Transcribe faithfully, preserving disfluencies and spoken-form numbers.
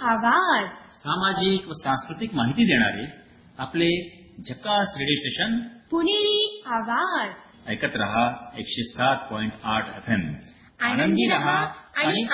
आवाज. सामाजिक व सांस्कृतिक माहिती देणारे आपले झकास रेडिओ स्टेशन पुणेरी आवाज. ऐकत रहा एकशे सात पॉइंट आठ एफ एम. आनंदी रहा आणि